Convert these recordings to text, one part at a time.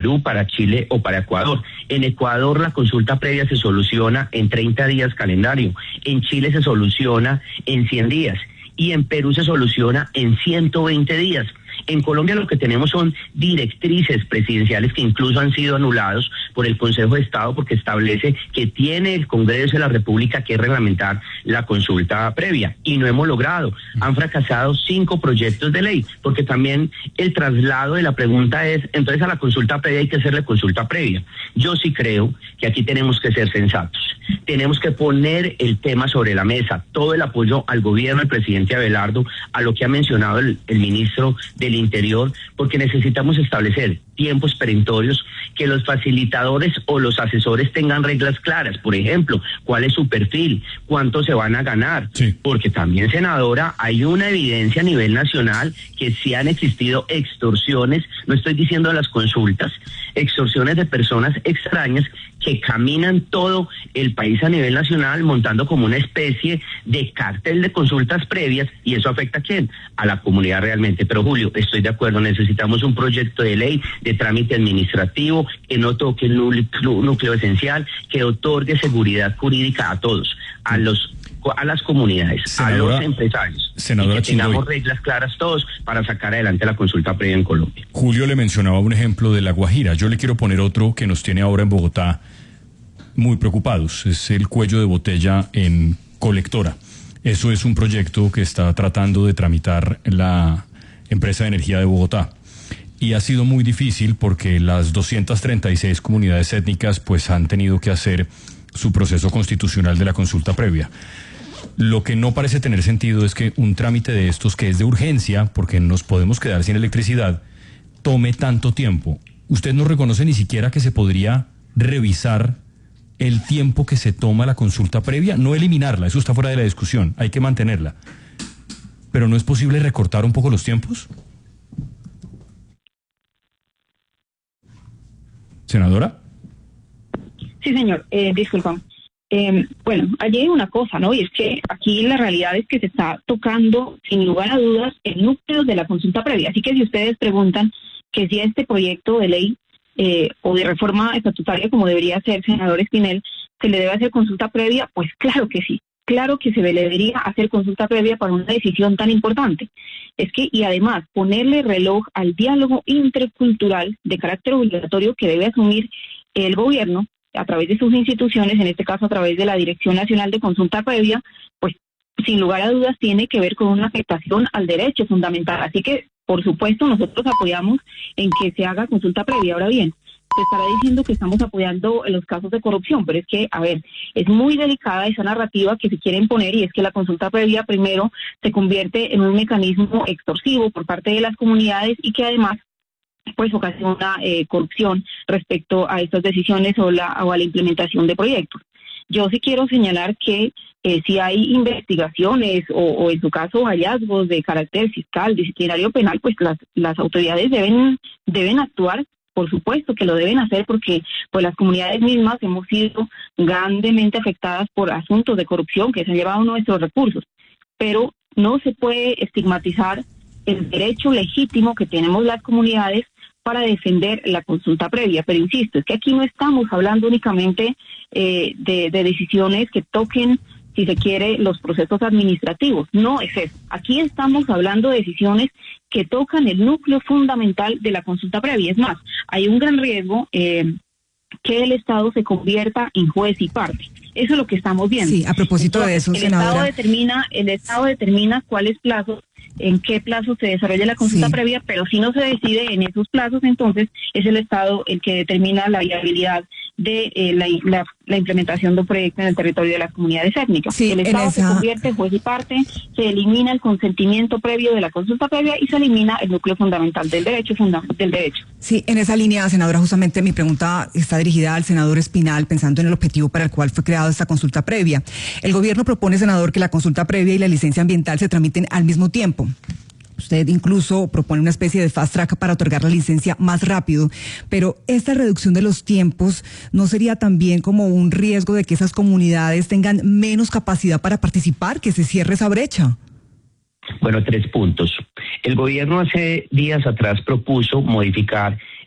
Perú, para Chile o para Ecuador. En Ecuador la consulta previa se soluciona en 30 días calendario, en Chile se soluciona en 100 días y en Perú se soluciona en 120 días. En Colombia lo que tenemos son directrices presidenciales que incluso han sido anulados por el Consejo de Estado porque establece que tiene el Congreso de la República que reglamentar la consulta previa y no hemos logrado. Han fracasado 5 proyectos de ley porque también el traslado de la pregunta es, entonces a la consulta previa hay que hacerle consulta previa. Yo sí creo que aquí tenemos que ser sensatos. Tenemos que poner el tema sobre la mesa, todo el apoyo al gobierno del presidente Abelardo, a lo que ha mencionado el ministro del Interior, porque necesitamos establecer tiempos perentorios, que los facilitadores o los asesores tengan reglas claras. Por ejemplo, cuál es su perfil, cuánto se van a ganar, sí. Porque también, senadora, hay una evidencia a nivel nacional que sí han existido extorsiones, no estoy diciendo las consultas, extorsiones de personas extrañas que caminan todo el país a nivel nacional montando como una especie de cártel de consultas previas, y eso afecta ¿a quién? A la comunidad realmente. Pero Julio, estoy de acuerdo, necesitamos un proyecto de ley de trámite administrativo que no toque el núcleo esencial, que otorgue seguridad jurídica a todos, a las comunidades, senadora, a los empresarios, y que tengamos reglas claras todos para sacar adelante la consulta previa en Colombia. Julio le mencionaba un ejemplo de La Guajira, yo le quiero poner otro que nos tiene ahora en Bogotá muy preocupados, es el cuello de botella en Colectora. Eso es un proyecto que está tratando de tramitar la empresa de energía de Bogotá. Y ha sido muy difícil porque las 236 comunidades étnicas pues han tenido que hacer su proceso constitucional de la consulta previa. Lo que no parece tener sentido es que un trámite de estos, que es de urgencia, porque nos podemos quedar sin electricidad, tome tanto tiempo. ¿Usted no reconoce ni siquiera que se podría revisar el tiempo que se toma la consulta previa? No eliminarla, eso está fuera de la discusión, hay que mantenerla. ¿Pero no es posible recortar un poco los tiempos? ¿Senadora? Sí, señor, disculpa. Bueno, allí hay una cosa, ¿no? Y es que aquí la realidad es que se está tocando, sin lugar a dudas, el núcleo de la consulta previa. Así que si ustedes preguntan que si este proyecto de ley o de reforma estatutaria, como debería ser, senador Espinel, se le debe hacer consulta previa, pues claro que sí. Claro que se le debería hacer consulta previa para una decisión tan importante. Es que, y además, ponerle reloj al diálogo intercultural de carácter obligatorio que debe asumir el gobierno a través de sus instituciones, en este caso a través de la Dirección Nacional de Consulta Previa, pues sin lugar a dudas tiene que ver con una afectación al derecho fundamental. Así que, por supuesto, nosotros apoyamos en que se haga consulta previa. Ahora bien, se estará diciendo que estamos apoyando en los casos de corrupción, pero es que, a ver, es muy delicada esa narrativa que se quiere imponer, y es que la consulta previa primero se convierte en un mecanismo extorsivo por parte de las comunidades y que además pues ocasiona corrupción respecto a estas decisiones o a la implementación de proyectos. Yo sí quiero señalar que si hay investigaciones o en su caso hallazgos de carácter fiscal, disciplinario, penal, pues las autoridades deben actuar. Por supuesto que lo deben hacer porque pues las comunidades mismas hemos sido grandemente afectadas por asuntos de corrupción que se han llevado nuestros recursos, pero no se puede estigmatizar el derecho legítimo que tenemos las comunidades para defender la consulta previa. Pero insisto, es que aquí no estamos hablando únicamente de decisiones que toquen, si se quiere, los procesos administrativos. No es eso. Aquí estamos hablando de decisiones que tocan el núcleo fundamental de la consulta previa. Es más, hay un gran riesgo que el Estado se convierta en juez y parte. Eso es lo que estamos viendo. Sí, a propósito de eso, senadora. El Estado determina cuáles plazos, en qué plazo se desarrolla la consulta previa, pero si no se decide en esos plazos, entonces es el Estado el que determina la viabilidad de la implementación de un proyecto en el territorio de las comunidades étnicas. Sí, el Estado se convierte en juez y parte, se elimina el consentimiento previo de la consulta previa y se elimina el núcleo fundamental del derecho. Sí, en esa línea, senadora, justamente mi pregunta está dirigida al senador Espinal, pensando en el objetivo para el cual fue creada esta consulta previa. El gobierno propone, senador, que la consulta previa y la licencia ambiental se tramiten al mismo tiempo. Usted incluso propone una especie de fast track para otorgar la licencia más rápido, pero esta reducción de los tiempos ¿no sería también como un riesgo de que esas comunidades tengan menos capacidad para participar, que se cierre esa brecha? Bueno, 3 puntos. El gobierno hace días atrás propuso modificar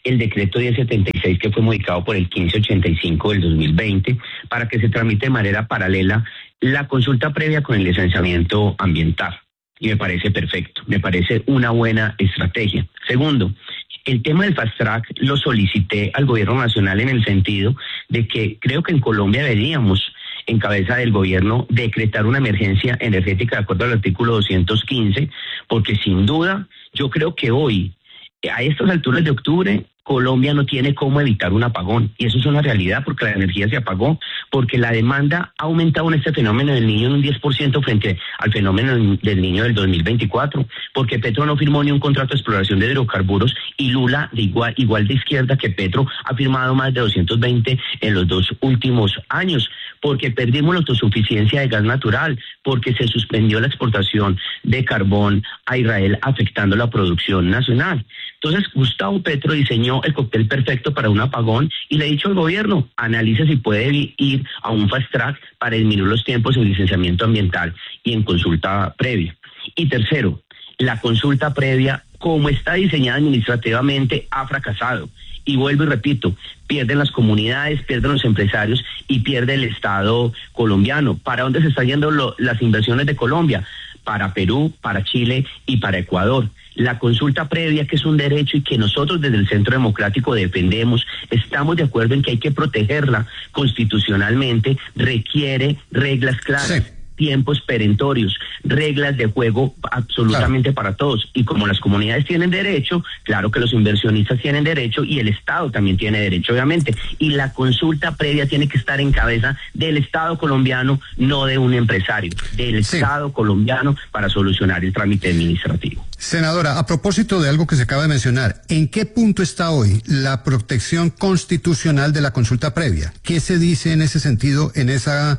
el decreto 1076 que fue modificado por el 1585 del 2020 para que se tramite de manera paralela la consulta previa con el licenciamiento ambiental. Y me parece perfecto, me parece una buena estrategia. Segundo, el tema del fast track lo solicité al gobierno nacional en el sentido de que creo que en Colombia deberíamos, en cabeza del gobierno, decretar una emergencia energética de acuerdo al artículo 215, porque sin duda yo creo que hoy, a estas alturas de octubre, Colombia no tiene cómo evitar un apagón, y eso es una realidad porque la energía se apagó, porque la demanda ha aumentado en este fenómeno del Niño en un 10% frente al fenómeno del Niño del 2024, porque Petro no firmó ni un contrato de exploración de hidrocarburos y Lula, de igual de izquierda que Petro, ha firmado más de 220 en los 2 últimos años, porque perdimos la autosuficiencia de gas natural, porque se suspendió la exportación de carbón a Israel, afectando la producción nacional. Entonces, Gustavo Petro diseñó el cóctel perfecto para un apagón y le ha dicho al gobierno, analice si puede ir a un fast track para disminuir los tiempos en licenciamiento ambiental y en consulta previa. Y tercero, la consulta previa, como está diseñada administrativamente, ha fracasado. Y vuelvo y repito, pierden las comunidades, pierden los empresarios y pierde el Estado colombiano. ¿Para dónde se están yendo las inversiones de Colombia? Para Perú, para Chile y para Ecuador. La consulta previa, que es un derecho y que nosotros desde el Centro Democrático defendemos, estamos de acuerdo en que hay que protegerla constitucionalmente, requiere reglas claras. Sí. Tiempos perentorios, reglas de juego absolutamente para todos. Y como las comunidades tienen derecho, claro que los inversionistas tienen derecho y el Estado también tiene derecho, obviamente. Y la consulta previa tiene que estar en cabeza del Estado colombiano, no de un empresario, del Estado colombiano para solucionar el trámite administrativo. Senadora, a propósito de algo que se acaba de mencionar, ¿en qué punto está hoy la protección constitucional de la consulta previa? ¿Qué se dice en ese sentido, en esa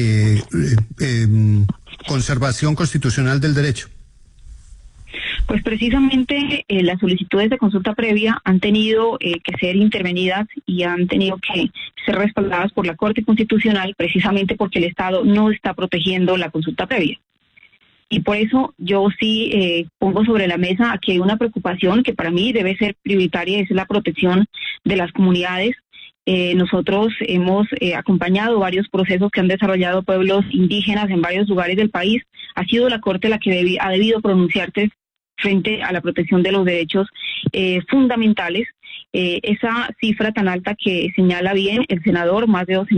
conservación constitucional del derecho? Pues precisamente las solicitudes de consulta previa han tenido que ser intervenidas y han tenido que ser respaldadas por la Corte Constitucional, precisamente porque el Estado no está protegiendo la consulta previa. Y por eso yo sí pongo sobre la mesa aquí hay una preocupación que para mí debe ser prioritaria, es la protección de las comunidades. Nosotros hemos acompañado varios procesos que han desarrollado pueblos indígenas en varios lugares del país. Ha sido la Corte la que ha debido pronunciarse frente a la protección de los derechos fundamentales. Esa cifra tan alta que señala bien el senador, más de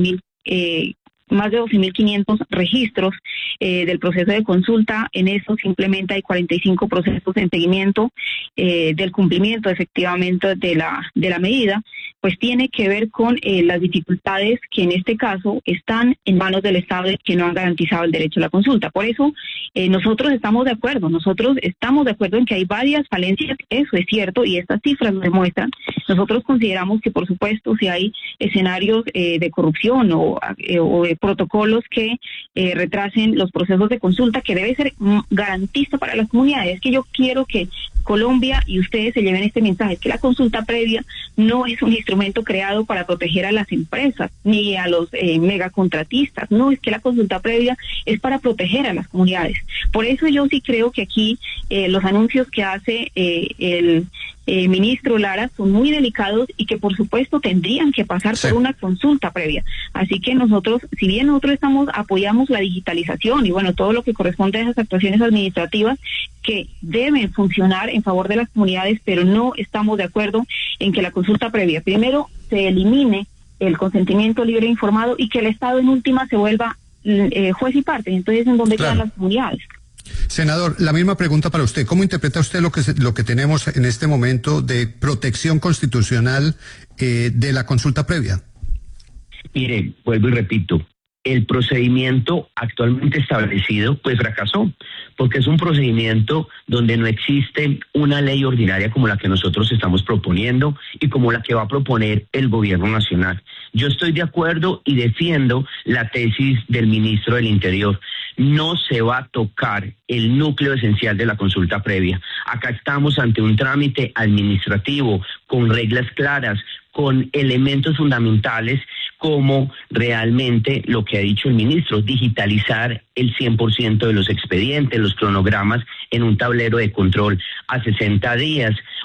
12.500 registros del proceso de consulta. En eso simplemente hay 45 procesos en seguimiento del cumplimiento efectivamente de la medida, pues tiene que ver con las dificultades que en este caso están en manos del Estado y que no han garantizado el derecho a la consulta. Por eso nosotros estamos de acuerdo en que hay varias falencias, eso es cierto, y estas cifras lo demuestran. Nosotros consideramos que, por supuesto, si hay escenarios de corrupción o de protocolos que retrasen los procesos de consulta, que debe ser garantista para las comunidades. Es que yo quiero que Colombia y ustedes se lleven este mensaje, que la consulta previa no es un instrumento creado para proteger a las empresas ni a los megacontratistas, no, es que la consulta previa es para proteger a las comunidades. Por eso yo sí creo que aquí los anuncios que hace el ministro Lara son muy delicados y que por supuesto tendrían que pasar por una consulta previa. Así que nosotros, si bien nosotros apoyamos la digitalización y bueno, todo lo que corresponde a esas actuaciones administrativas que deben funcionar en favor de las comunidades, pero no estamos de acuerdo en que la consulta previa, primero, se elimine el consentimiento libre e informado y que el Estado en última se vuelva juez y parte, entonces en donde quedan las comunidades. Senador, la misma pregunta para usted. ¿Cómo interpreta usted lo que tenemos en este momento de protección constitucional de la consulta previa? Mire, vuelvo y repito, el procedimiento actualmente establecido pues fracasó, porque es un procedimiento donde no existe una ley ordinaria como la que nosotros estamos proponiendo y como la que va a proponer el gobierno nacional. Yo estoy de acuerdo y defiendo la tesis del ministro del Interior. No se va a tocar el núcleo esencial de la consulta previa. Acá estamos ante un trámite administrativo con reglas claras, con elementos fundamentales como realmente lo que ha dicho el ministro, digitalizar el 100% de los expedientes, los cronogramas en un tablero de control a 60 días,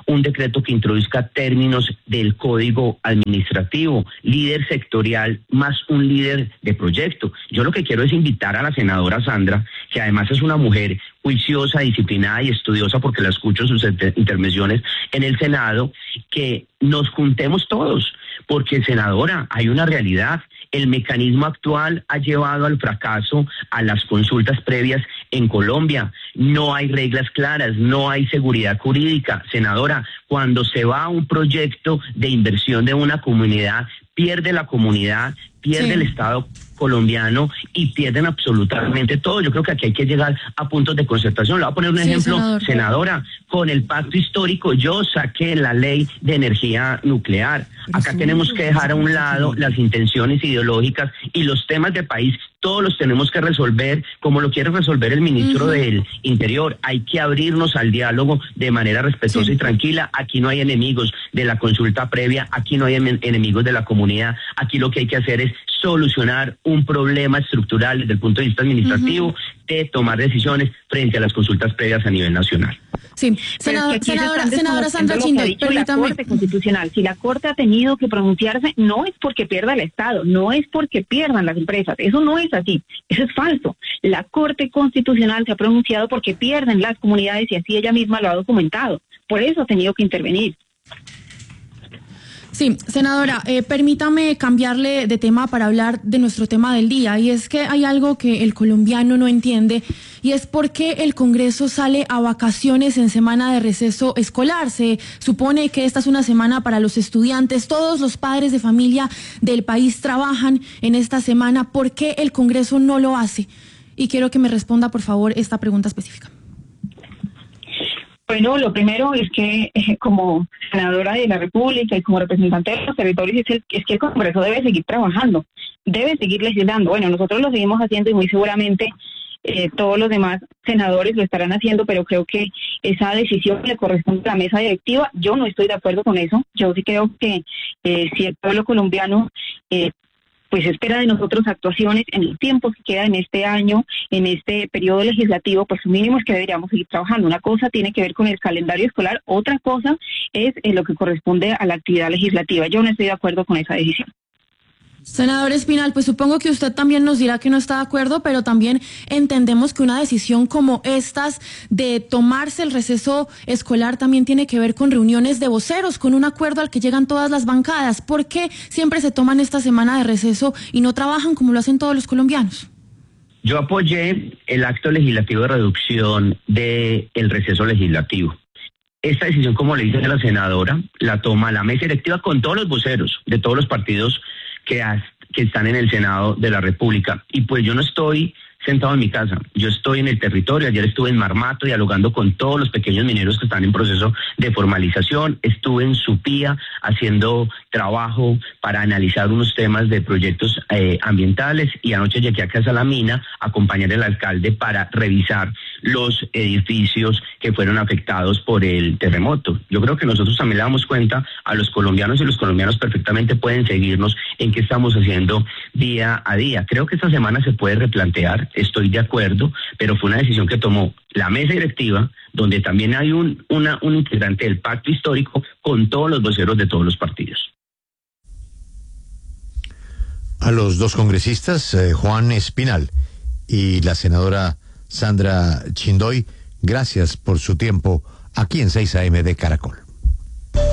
un decreto que introduzca términos del código administrativo, líder sectorial más un líder de proyecto. Yo lo que quiero es invitar a la senadora Sandra, que además es una mujer juiciosa, disciplinada y estudiosa, porque la escucho en sus intervenciones en el Senado, que nos juntemos todos, porque, senadora, hay una realidad. El mecanismo actual ha llevado al fracaso a las consultas previas en Colombia. No hay reglas claras, no hay seguridad jurídica. Senadora, cuando se va a un proyecto de inversión de una comunidad, pierde la comunidad, pierde el Estado colombiano y pierden absolutamente todo. Yo creo que aquí hay que llegar a puntos de concertación. Le voy a poner un ejemplo, senadora. Con el pacto histórico yo saqué la ley de energía nuclear. Acá tenemos que dejar a un lado las intenciones ideológicas y los temas de país. Todos los tenemos que resolver como lo quiere resolver el ministro del Interior. Hay que abrirnos al diálogo de manera respetuosa y tranquila. Aquí no hay enemigos de la consulta previa, aquí no hay enemigos de la comunidad. Aquí lo que hay que hacer es solucionar un problema estructural desde el punto de vista administrativo de tomar decisiones frente a las consultas previas a nivel nacional. Sí, senadora Sandra Chindoy, permítame. La Corte Constitucional, si la Corte ha tenido que pronunciarse, no es porque pierda el Estado, no es porque pierdan las empresas, eso no es así, eso es falso. La Corte Constitucional se ha pronunciado porque pierden las comunidades y así ella misma lo ha documentado, por eso ha tenido que intervenir. Sí, senadora, permítame cambiarle de tema para hablar de nuestro tema del día, y es que hay algo que el colombiano no entiende, y es por qué el Congreso sale a vacaciones en semana de receso escolar. Se supone que esta es una semana para los estudiantes, todos los padres de familia del país trabajan en esta semana. ¿Por qué el Congreso no lo hace? Y quiero que me responda, por favor, esta pregunta específica. Bueno, lo primero es que como senadora de la República y como representante de los territorios es que el Congreso debe seguir trabajando, debe seguir legislando. Bueno, nosotros lo seguimos haciendo y muy seguramente todos los demás senadores lo estarán haciendo, pero creo que esa decisión le corresponde a la mesa directiva. Yo no estoy de acuerdo con eso. Yo sí creo que si el pueblo colombiano pues espera de nosotros actuaciones en el tiempo que queda en este año, en este periodo legislativo, pues lo mínimo es que deberíamos seguir trabajando. Una cosa tiene que ver con el calendario escolar, otra cosa es lo que corresponde a la actividad legislativa. Yo no estoy de acuerdo con esa decisión. Senador Espinal, pues supongo que usted también nos dirá que no está de acuerdo, pero también entendemos que una decisión como estas de tomarse el receso escolar también tiene que ver con reuniones de voceros, con un acuerdo al que llegan todas las bancadas. ¿Por qué siempre se toman esta semana de receso y no trabajan como lo hacen todos los colombianos? Yo apoyé el acto legislativo de reducción del receso legislativo. Esta decisión, como le dice la senadora, la toma la mesa directiva con todos los voceros de todos los partidos que están en el Senado de la República. Y pues yo no estoy sentado en mi casa, yo estoy en el territorio. Ayer estuve en Marmato dialogando con todos los pequeños mineros que están en proceso de formalización, estuve en Supía haciendo trabajo para analizar unos temas de proyectos ambientales, y anoche llegué a Casa La Mina a acompañar al alcalde para revisar los edificios que fueron afectados por el terremoto. Yo creo que nosotros también le damos cuenta a los colombianos, y los colombianos perfectamente pueden seguirnos en qué estamos haciendo día a día. Creo que esta semana se puede replantear, estoy de acuerdo, pero fue una decisión que tomó la mesa directiva, donde también hay un integrante del pacto histórico con todos los voceros de todos los partidos. A los dos congresistas, Juan Espinal y la senadora Sandra Chindoy, gracias por su tiempo aquí en 6 AM de Caracol.